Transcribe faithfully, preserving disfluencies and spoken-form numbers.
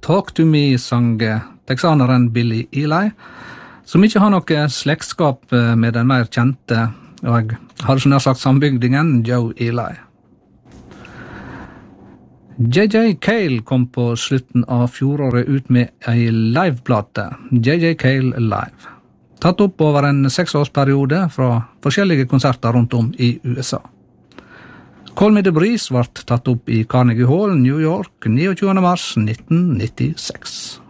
Talk to Me sang texaneren Billy Eli, som ikke har noe slektskap med den mer kjente, og jeg har så nær sagt sambygdingen, Joe Eli. J J Cale kom på slutten av fjoråret ut med ei liveplate, J J Cale Live, tatt opp over en seksårsperiode fra forskjellige konserter rundt om i U S A. Call Me The Breeze ble tatt opp i Carnegie Hall, New York, tjuende mars nitten nittiseks.